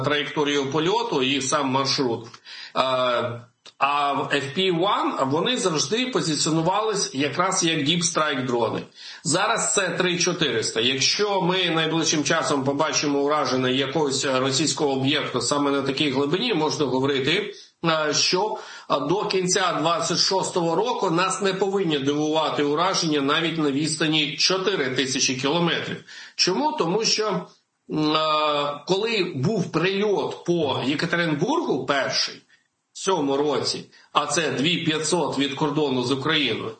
траєкторію польоту і сам маршрут. А FP1, вони завжди позиціонувались якраз як Deep Strike дрони. Зараз це 3400. Якщо ми найближчим часом побачимо ураження якогось російського об'єкту саме на такій глибині, можна говорити, що до кінця 26-го року нас не повинні дивувати ураження навіть на відстані 4000 кілометрів. Чому? Тому що коли був прильот по Єкатеринбургу перший, в цьому році, а це 2500 від кордону з Україною,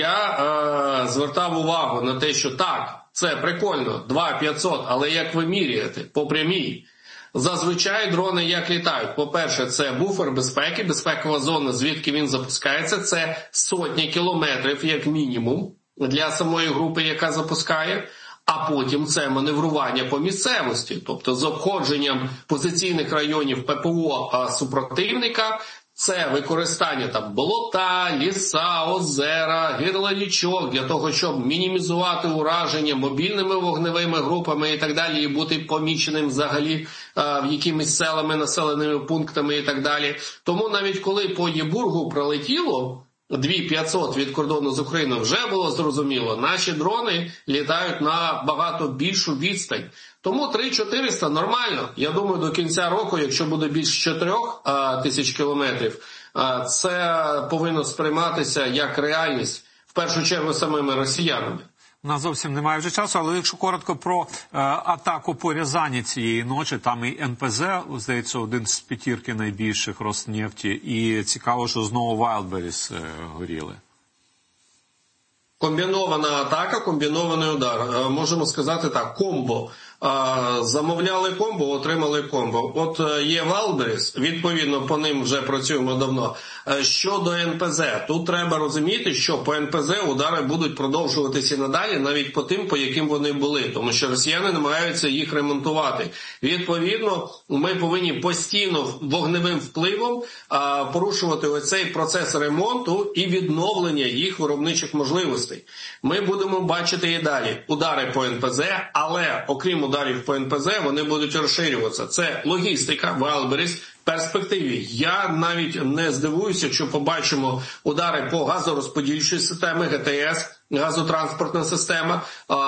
я звертав увагу на те, що так, це прикольно, 2500, але як ви міряєте? По прямій. Зазвичай дрони як літають? По-перше, це буфер безпеки, безпекова зона, звідки він запускається, це сотні кілометрів як мінімум для самої групи, яка запускає. А потім це маневрування по місцевості, тобто з обходженням позиційних районів ППО супротивника, це використання там болота, ліса, озера, гирла річок для того, щоб мінімізувати ураження мобільними вогневими групами і так далі, і бути поміченим взагалі в якимись селами, населеними пунктами і так далі. Тому навіть коли по Єбургу пролетіло 2500 від кордону з Україною, вже було зрозуміло, наші дрони літають на багато більшу відстань. Тому 3400 нормально. Я думаю, до кінця року, якщо буде більше 4000 кілометрів, це повинно сприйматися як реальність, в першу чергу самими росіянами. У нас зовсім немає вже часу, але якщо коротко про атаку по Рязані цієї ночі, там і НПЗ, здається, один з п'ятірки найбільших Роснефті, і цікаво, що знову Wildberries горіли. Комбінована атака, комбінований удар. Можемо сказати так, комбо. Замовляли комбо, отримали комбо. От є Wildberries, відповідно по ним вже працюємо давно. Щодо НПЗ, тут треба розуміти, що по НПЗ удари будуть продовжуватися надалі, навіть по тим, по яким вони були, тому що росіяни намагаються їх ремонтувати. Відповідно, ми повинні постійно вогневим впливом порушувати оцей процес ремонту і відновлення їх виробничих можливостей. Ми будемо бачити і далі удари по НПЗ, але окрім ударів по НПЗ, вони будуть розширюватися. Це логістика, Wildberries, в перспективі. Я навіть не здивуюся, якщо побачимо удари по газорозподільчій системі, ГТС, газотранспортна система,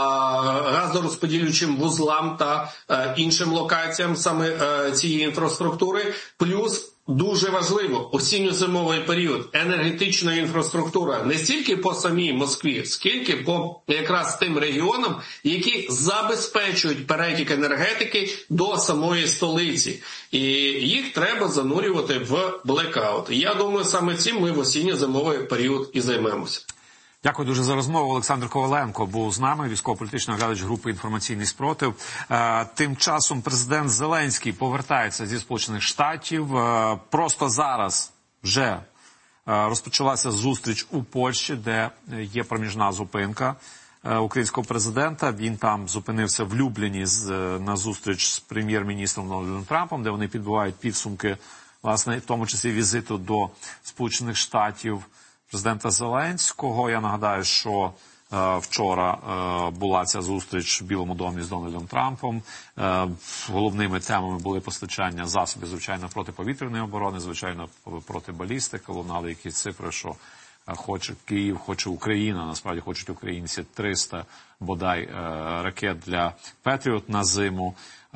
газорозподілючим вузлам та іншим локаціям саме цієї інфраструктури, плюс дуже важливо, осінньо-зимовий період, енергетична інфраструктура не стільки по самій Москві, скільки по якраз тим регіонам, які забезпечують перетік енергетики до самої столиці. І їх треба занурювати в блекаут. Я думаю, саме цим ми в осінньо-зимовий період і займемося. Дякую дуже за розмову. Олександр Коваленко був з нами, військово-політичний оглядач групи «Інформаційний спротив». Тим часом президент Зеленський повертається зі Сполучених Штатів. Просто зараз вже розпочалася зустріч у Польщі, де є проміжна зупинка українського президента. Він там зупинився в Любліні на зустріч з прем'єр-міністром Дональдом Трампом, де вони підбивають підсумки, власне, в тому числі візиту до Сполучених Штатів президента Зеленського. Я нагадаю, що вчора була ця зустріч в Білому домі з Дональдом Трампом. Головними темами були постачання засобів, звичайно, протиповітряної оборони, звичайно, проти балістики. Лунали якісь цифри, що хоче Київ, хоче Україна, насправді хочуть українці 300, бодай, ракет для Петріот на зиму.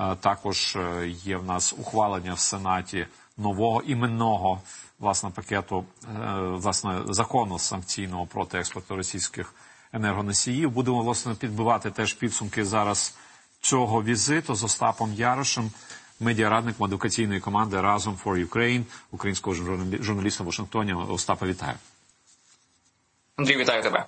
Також є в нас ухвалення в Сенаті нового іменного власне пакету, власне, закону санкційного проти експорту російських енергоносіїв. Будемо, власне, підбивати теж підсумки зараз цього візиту з Остапом Ярошем, медіарадником адвокаційної команди «Разом for Ukraine», українського журналіста в Вашингтоні. Остапа, вітаю. Андрій, вітаю тебе.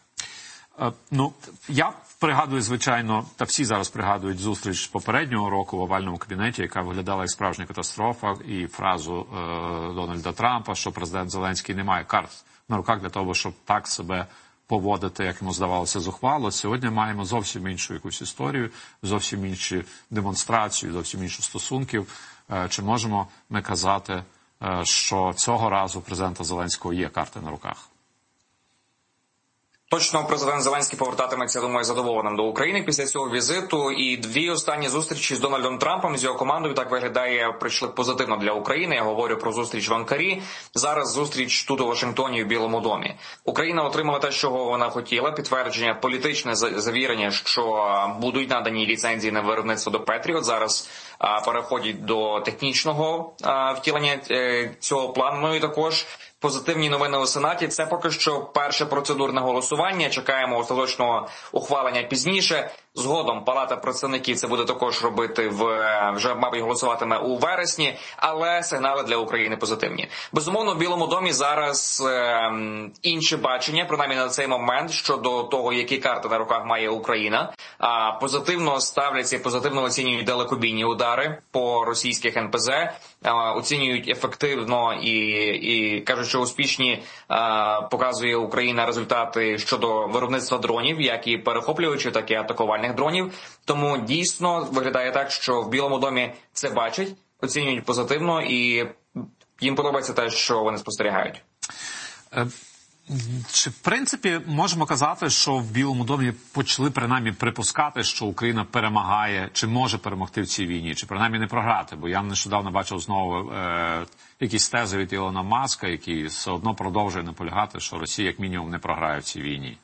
Я пригадую, звичайно, та всі зараз пригадують зустріч попереднього року в овальному кабінеті, яка виглядала як справжня катастрофа, і фразу Дональда Трампа, що президент Зеленський не має карт на руках для того, щоб так себе поводити, як йому здавалося, зухвало. Сьогодні маємо зовсім іншу якусь історію, зовсім інші демонстрації, зовсім інші стосунків. Чи можемо ми казати, що цього разу президента Зеленського є карти на руках? Точно президент Зеленський повертатиметься, думаю, задоволеним до України після цього візиту. І дві останні зустрічі з Дональдом Трампом, з його командою, так виглядає, прийшли позитивно для України. Я говорю про зустріч в Анкарі. Зараз зустріч тут у Вашингтоні, в Білому домі. Україна отримала те, чого вона хотіла, підтвердження, політичне завірення, що будуть надані ліцензії на виробництво до Петріот. Зараз переходять до технічного втілення цього плану. Ну і також позитивні новини у Сенаті. Це поки що перше процедурне голосування. Чекаємо остаточного ухвалення пізніше. Згодом Палата представників це буде також робити вже, мабуть, голосуватиме у вересні, але сигнали для України позитивні. Безумовно, в Білому домі зараз інше бачення, принаймні на цей момент, щодо того, які карти на руках має Україна. Позитивно ставляться і позитивно оцінюють далекобійні удари по російських НПЗ, оцінюють ефективно і кажуть, що успішні показує Україна результати щодо виробництва дронів, як і перехоплювачів, так і атакувальних дронів. Тому дійсно виглядає так, що в Білому домі це бачать, оцінюють позитивно і їм подобається те, що вони спостерігають. Чи, в принципі, можемо казати, що в Білому домі почали, принаймні, припускати, що Україна перемагає, чи може перемогти в цій війні, чи, принаймні, не програти? Бо я нещодавно бачив знову якісь тези від Ілона Маска, який все одно продовжує наполягати, що Росія, як мінімум, не програє в цій війні.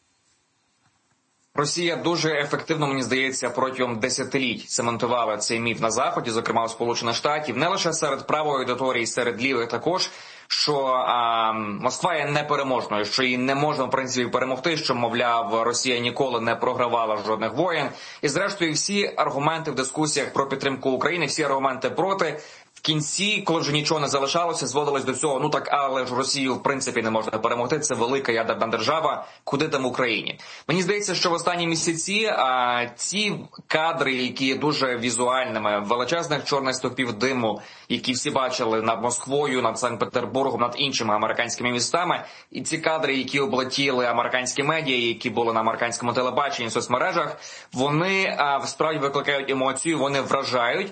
Росія дуже ефективно, мені здається, протягом десятиліть цементувала цей міф на Заході, зокрема у Сполучених Штатів, не лише серед правої аудиторії, серед лівих також, що Москва є непереможною, що її не можна, в принципі, перемогти, що, мовляв, Росія ніколи не програвала жодних воєн. І, зрештою, всі аргументи в дискусіях про підтримку України, всі аргументи проти, в кінці, коли вже нічого не залишалося, зводилось до цього, ну так, але ж Росію, в принципі, не можна перемогти, це велика ядерна держава, куди там Україні? Мені здається, що в останні місяці ці кадри, які є дуже візуальними, величезних чорних стовпів диму, які всі бачили над Москвою, над Санкт-Петербургом, над іншими американськими містами, і ці кадри, які облетіли американські медіа, які були на американському телебаченні, в соцмережах, вони справді викликають емоцію, вони вражають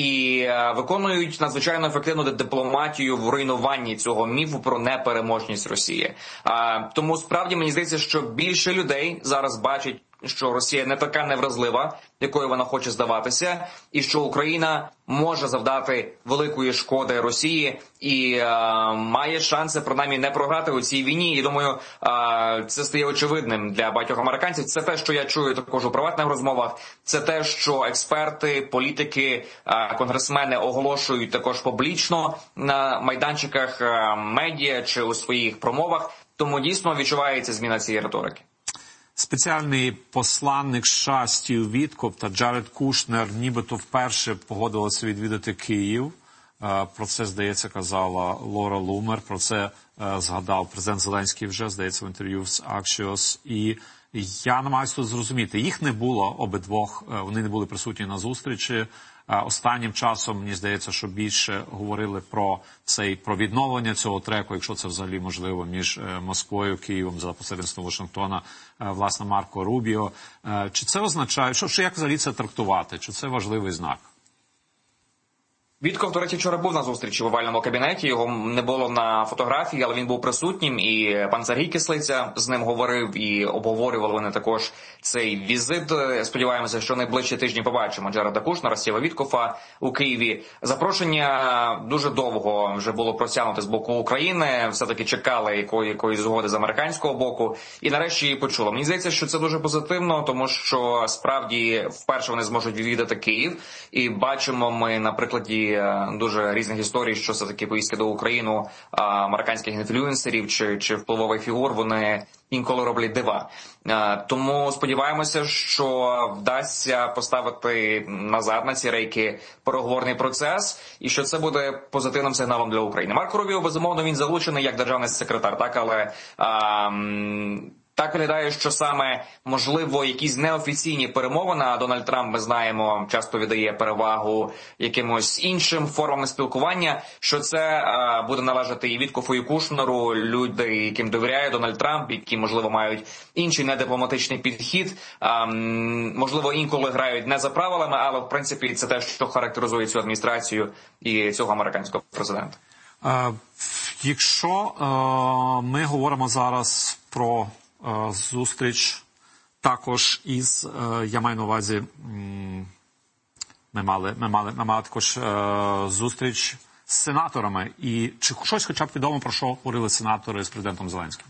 і виконують надзвичайно ефективну дипломатію в руйнуванні цього міфу про непереможність Росії. Тому справді мені здається, що більше людей зараз бачать, що Росія не така невразлива, якою вона хоче здаватися, і що Україна може завдати великої шкоди Росії і має шанси, принаймні, не програти у цій війні. І, думаю, це стає очевидним для багатьох американців. Це те, що я чую також у приватних розмовах, це те, що експерти, політики, конгресмени оголошують також публічно на майданчиках медіа чи у своїх промовах. Тому дійсно відчувається зміна цієї риторики. Спеціальний посланник США Стів Віткоф та Джаред Кушнер нібито вперше погодилися відвідати Київ. Про це, здається, казала Лора Лумер. Про це згадав президент Зеленський вже, здається, в інтерв'ю з Axios. І я намагаюся тут зрозуміти. Їх не було обидвох, вони не були присутні на зустрічі. Останнім часом, мені здається, що більше говорили про відновлення цього треку, якщо це взагалі можливо, між Москвою, Києвом за посередництвом Вашингтона, власне, Марко Рубіо. Чи це означає, як взагалі це трактувати? Чи це важливий знак? Вітков, до речі, вчора був на зустрічі в овальному кабінеті, його не було на фотографії, але він був присутнім, і пан Сергій Кислиця з ним говорив, і обговорювали вони також цей візит. Сподіваємося, що найближчі тижні побачимо Джареда Кушнера, Стіва Віткофа у Києві. Запрошення дуже довго вже було протягнуте з боку України, все-таки чекали якоїсь згоди з американського боку, і нарешті її почули. Мені здається, що це дуже позитивно, тому що справді вперше вони зможуть відвідати Київ, і бачимо ми на прикладі дуже різних історій, що все-таки поїздки до України американських інфлюенсерів чи впливових фігур, вони інколи роблять дива. Тому сподіваємося, що вдасться поставити назад на ці рейки переговорний процес, і що це буде позитивним сигналом для України. Марко Рубіо, безумовно, він залучений як державний секретар, так, але так виглядає, що саме, можливо, якісь неофіційні перемовини, а Дональд Трамп, ми знаємо, часто віддає перевагу якимось іншим формам спілкування, що це буде належати і Віткофу, і Кушнеру, люди, яким довіряє Дональд Трамп, які, можливо, мають інший недипломатичний підхід, можливо, інколи грають не за правилами, але, в принципі, це те, що характеризує цю адміністрацію і цього американського президента. Якщо ми говоримо зараз про зустріч також із, я маю на увазі, ми мали також зустріч з сенаторами. І чи щось хоча б відомо, про що говорили сенатори з президентом Зеленським?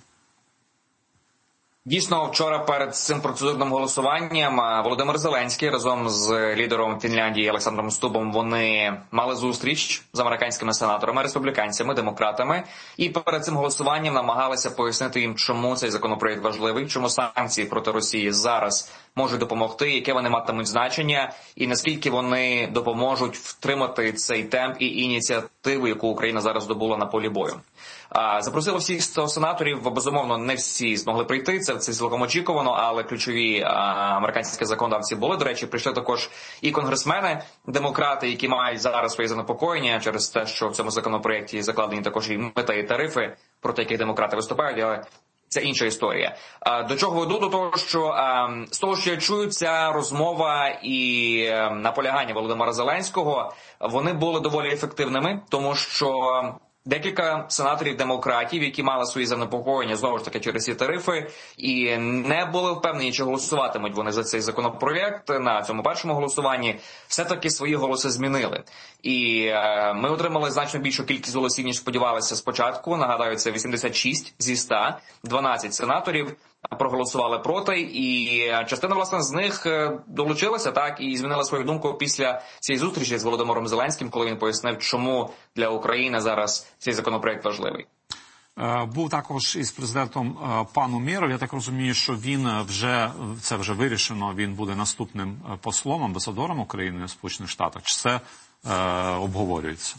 Дійсно, вчора перед цим процедурним голосуванням Володимир Зеленський разом з лідером Фінляндії Олександром Стубом вони мали зустріч з американськими сенаторами, республіканцями, демократами. І перед цим голосуванням намагалися пояснити їм, чому цей законопроект важливий, чому санкції проти Росії зараз можуть допомогти, яке вони матимуть значення і наскільки вони допоможуть втримати цей темп і ініціативу, яку Україна зараз здобула на полі бою. Запросили всіх 100 сенаторів, безумовно, не всі змогли прийти, це цілком очікувано, але ключові американські законодавці були. До речі, прийшли також і конгресмени, демократи, які мають зараз свої занепокоєння через те, що в цьому законопроекті закладені також і мита, і тарифи, проти яких демократи виступають, але це інша історія. До чого веду? До того, що з того, що я чую, ця розмова і наполягання Володимира Зеленського, вони були доволі ефективними, тому що декілька сенаторів-демократів, які мали свої занепокоєння, знову ж таки, через ці тарифи, і не були впевнені, чи голосуватимуть вони за цей законопроєкт на цьому першому голосуванні, все-таки свої голоси змінили. І ми отримали значно більшу кількість голосів, ніж сподівалися спочатку. Нагадаю, це 86 зі 100, 12 сенаторів проголосували проти, і частина, власне, з них долучилася, так, і змінила свою думку після цієї зустрічі з Володимиром Зеленським, коли він пояснив, чому для України зараз цей законопроект важливий. Був також із президентом пан Умєров. Я так розумію, що він це вже вирішено, він буде наступним послом, амбасадором України в Сполучених Штатах. Чи це обговорюється?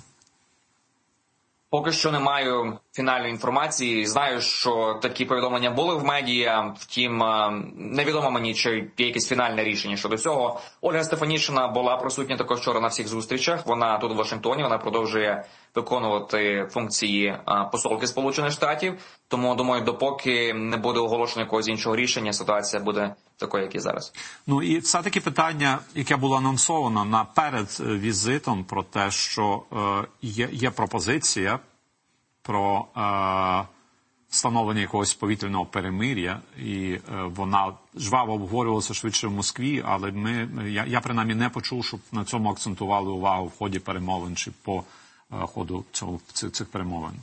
Поки що не маю фінальної інформації. Знаю, що такі повідомлення були в медіа, втім, невідомо мені, чи є якесь фінальне рішення щодо цього. Ольга Стефанішина була присутня також вчора на всіх зустрічах. Вона тут у Вашингтоні, вона продовжує виконувати функції посолки Сполучених Штатів. Тому, думаю, допоки не буде оголошено якогось іншого рішення, ситуація буде такою, як і зараз. Ну і все-таки питання, яке було анонсовано наперед візитом, про те, що є пропозиція про встановлення якогось повітряного перемир'я, і вона жваво обговорювалася швидше в Москві, але я принаймні не почув, щоб на цьому акцентували увагу в ході перемовин чи по ходу цих перемовин.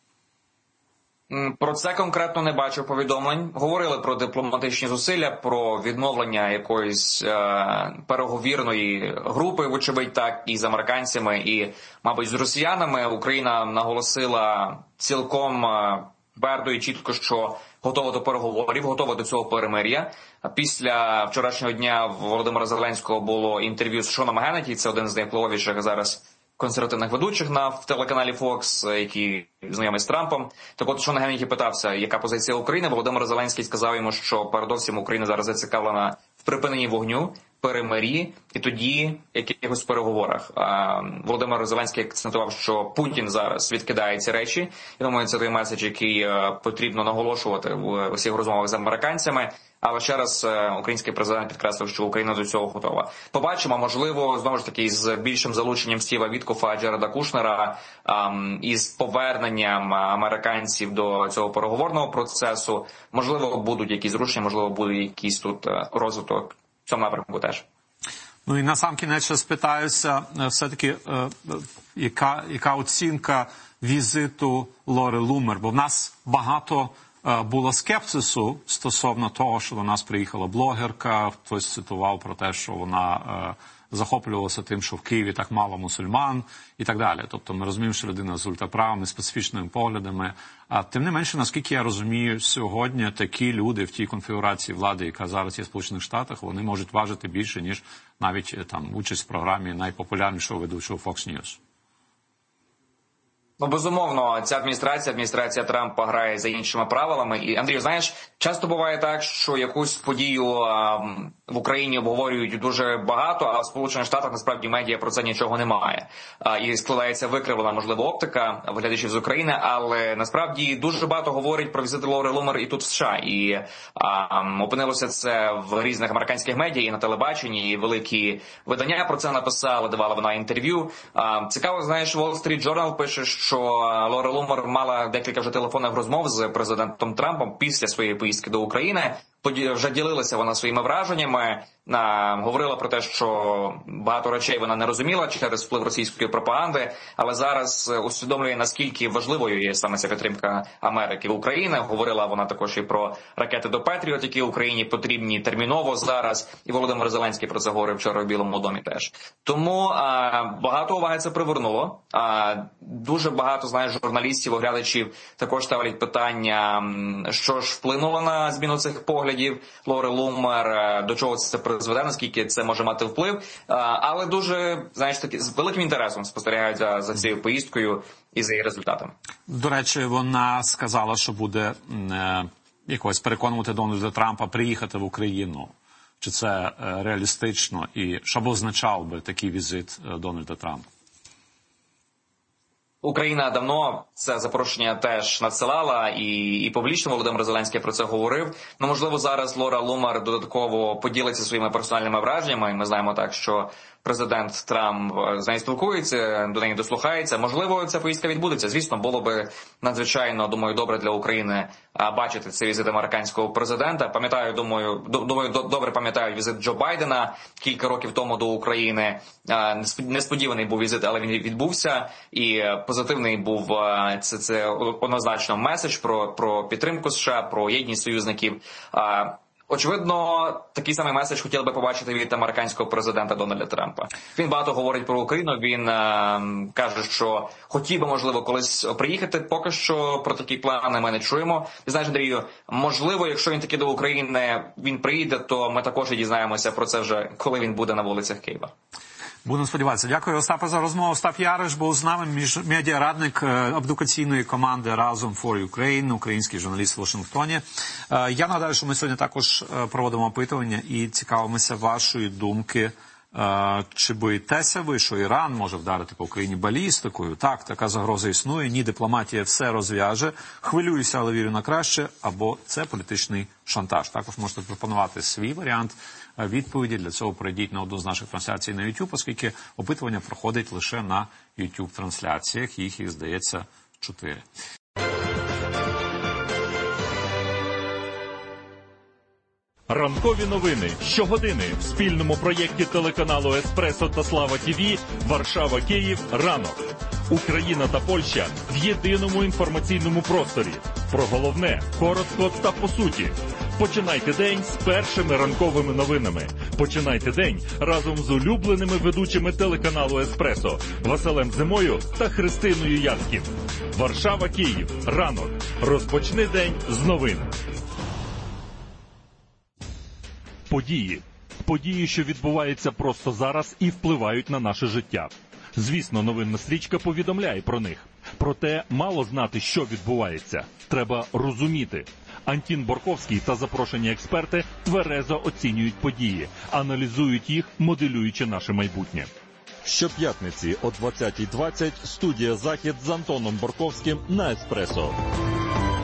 Про це конкретно не бачив повідомлень. Говорили про дипломатичні зусилля, про відновлення якоїсь переговірної групи, вочевидь так, і з американцями, і, мабуть, з росіянами. Україна наголосила цілком твердо і чітко, що готова до переговорів, готова до цього перемир'я. Після вчорашнього дня Володимира Зеленського було інтерв'ю з Шоном Геннеді, це один з найвпливовіших зараз консервативних ведучих на телеканалі Fox, який знайомий з Трампом. Так от Шон Геннеді питався, яка позиція України. Володимир Зеленський сказав йому, що передовсім Україна зараз зацікавлена в припиненні вогню, перемир'ї і тоді якихось переговорах. Володимир Зеленський акцентував, що Путін зараз відкидає ці речі. Я думаю, це той меседж, який потрібно наголошувати в усіх розмовах з американцями. Але ще раз український президент підкреслив, що Україна до цього готова. Побачимо, можливо, знову ж таки, з більшим залученням Стіва Віткофа, Джареда Кушнера, із поверненням американців до цього переговорного процесу. Можливо, будуть якісь зрушення, можливо, буде якийсь тут розвиток в цьому напрямку теж. Ну і насамкінець ще спитаюся, все-таки, яка оцінка візиту Лори Лумер? Бо в нас багато було скепсису стосовно того, що до нас приїхала блогерка, хтось цитував про те, що вона захоплювалася тим, що в Києві так мало мусульман і так далі. Тобто ми розуміємо, що людина з ультраправими, специфічними поглядами. А тим не менше, наскільки я розумію, сьогодні такі люди в тій конфігурації влади, яка зараз є в Сполучених Штатах, вони можуть важити більше, ніж навіть там участь в програмі найпопулярнішого ведучого Fox News. Ну, безумовно, ця адміністрація Трампа грає за іншими правилами. І, Андрію, знаєш, часто буває так, що якусь подію в Україні обговорюють дуже багато, а в Сполучених Штатах, насправді, медіа про це нічого немає. І складається викривлена, можливо, оптика глядачів з України, але насправді дуже багато говорять про візити Лори Лумер і тут в США. І опинилося це в різних американських медіа, і на телебаченні, і великі видання про це написали, давала вона інтерв'ю. Цікаво, знаєш, Wall Street Journal пише, що що Лора Лумер мала декілька вже телефонних розмов з президентом Трампом після своєї поїздки до України. Вже ділилася вона своїми враженнями, говорила про те, що багато речей вона не розуміла через вплив російської пропаганди, але зараз усвідомлює, наскільки важливою є саме ця підтримка Америки в Україні. Говорила вона також і про ракети до Петріот, які Україні потрібні терміново зараз, і Володимир Зеленський про це говорив вчора в Білому домі теж. Тому багато уваги це привернуло. Дуже багато, журналістів, оглядачів також ставлять питання, що ж вплинуло на зміну цих поглядів Лори Лумер, до чого це призведе, наскільки це може мати вплив. Але дуже, з великим інтересом спостерігають за цією поїздкою і за її результатами. До речі, вона сказала, що буде якось переконувати Дональда Трампа приїхати в Україну. Чи це реалістично і що б означав би такий візит Дональда Трампа? Україна давно це запрошення теж надсилала, і публічно Володимир Зеленський про це говорив. Можливо, зараз Лора Лумер додатково поділиться своїми персональними враженнями. Ми знаємо так, що президент Трамп з нею спілкується, до неї дослухається. Можливо, ця поїздка відбудеться. Звісно, було би надзвичайно, думаю, добре для України бачити цей візит американського президента. Добре пам'ятаю візит Джо Байдена кілька років тому до України. Несподіваний був візит, але він відбувся. І позитивний був це однозначно меседж про підтримку США, про єдність союзників. Очевидно, такий самий меседж хотіли би побачити від американського президента Дональда Трампа. Він багато говорить про Україну, він каже, що хотів би, можливо, колись приїхати. Поки що про такі плани ми не чуємо. Ти знаєш, Андрію, можливо, якщо він таки до України він приїде, то ми також і дізнаємося про це вже, коли він буде на вулицях Києва. Будемо сподіватися. Дякую, Остапе, за розмову. Остап Яриш був з нами, медіарадник абдукаційної команди «Разом for Ukraine», український журналіст в Вашингтоні. Я нагадаю, що ми сьогодні також проводимо опитування і цікавимося вашої думки. Чи боїтеся ви, що Іран може вдарити по Україні балістикою? Так, така загроза існує. Ні, дипломатія все розв'яже. Хвилююся, але вірю на краще. Або це політичний шантаж. Також можете пропонувати свій варіант відповіді. Для цього перейдіть на одну з наших трансляцій на YouTube, оскільки опитування проходить лише на YouTube-трансляціях. Їх, здається, 4. Ранкові новини щогодини в спільному проєкті телеканалу «Еспресо» та «Слава ТВ» Варшава-Київ ранок. Україна та Польща в єдиному інформаційному просторі. Про головне, коротко та по суті. Починайте день з першими ранковими новинами. Починайте день разом з улюбленими ведучими телеканалу «Еспресо» Василем Зимою та Христиною Яцьків. Варшава-Київ ранок. Розпочни день з новин. Події, що відбуваються просто зараз і впливають на наше життя. Звісно, новинна стрічка повідомляє про них. Проте мало знати, що відбувається. Треба розуміти. Антін Борковський та запрошені експерти тверезо оцінюють події, аналізують їх, моделюючи наше майбутнє. Щоп'ятниці о 20:20 студія «Захід» з Антоном Борковським на «Еспресо».